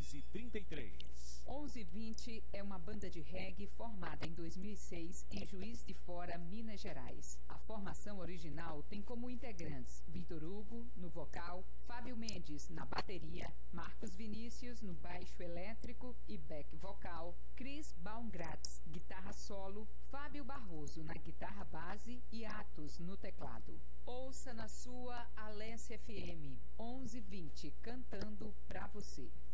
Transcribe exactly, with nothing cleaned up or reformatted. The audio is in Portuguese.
onze trinta e três. onze vinte é uma banda de reggae formada em dois mil e seis em Juiz de Fora, Minas Gerais. A formação original tem como integrantes Vitor Hugo no vocal, Fábio Mendes na bateria, Marcos Vinícius no baixo elétrico e back vocal, Chris Baumgratz, guitarra solo, Fábio Barroso na guitarra base e Atos no teclado. Ouça na sua Alesse F M onze vinte, cantando pra você.